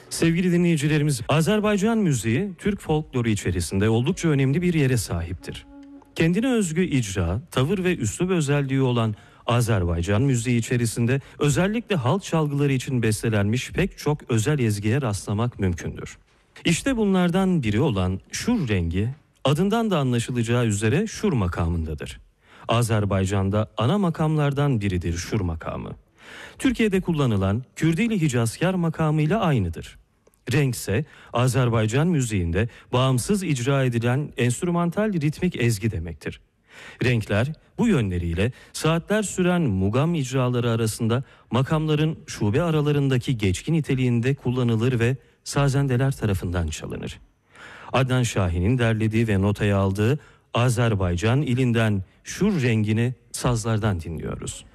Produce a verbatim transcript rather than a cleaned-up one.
Sevgili dinleyicilerimiz, Azerbaycan müziği Türk folkloru içerisinde oldukça önemli bir yere sahiptir. Kendine özgü icra, tavır ve üslup özelliği olan Azerbaycan müziği içerisinde özellikle halk çalgıları için bestelenmiş pek çok özel ezgiye rastlamak mümkündür. İşte bunlardan biri olan Şur rengi, adından da anlaşılacağı üzere Şur makamındadır. Azerbaycan'da ana makamlardan biridir Şur makamı. Türkiye'de kullanılan Kürdili Hicazkar makamıyla aynıdır. Renk ise Azerbaycan müziğinde bağımsız icra edilen enstrümantal ritmik ezgi demektir. Renkler bu yönleriyle saatler süren mugam icraları arasında makamların şube aralarındaki geçki niteliğinde kullanılır ve sazendeler tarafından çalınır. Adnan Şahin'in derlediği ve notaya aldığı Azerbaycan ilinden Şur rengini sazlardan dinliyoruz.